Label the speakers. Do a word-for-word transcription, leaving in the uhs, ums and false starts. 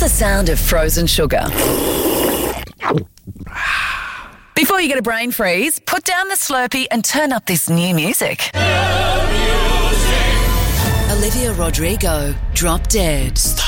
Speaker 1: the sound of frozen sugar. Before you get a brain freeze, put down the Slurpee and turn up this new music. Olivia Rodrigo, Drop Dead.